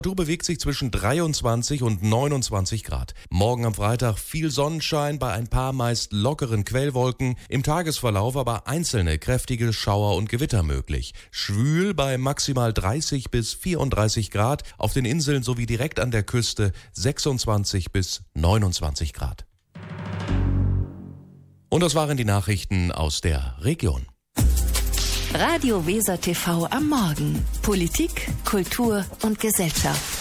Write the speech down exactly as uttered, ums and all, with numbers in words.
Die Temperatur bewegt sich zwischen dreiundzwanzig und neunundzwanzig Grad. Morgen am Freitag viel Sonnenschein bei ein paar meist lockeren Quellwolken. Im Tagesverlauf aber einzelne kräftige Schauer und Gewitter möglich. Schwül bei maximal dreißig bis vierunddreißig Grad. Auf den Inseln sowie direkt an der Küste sechsundzwanzig bis neunundzwanzig Grad. Und das waren die Nachrichten aus der Region. Radio Weser T V am Morgen. Politik, Kultur und Gesellschaft.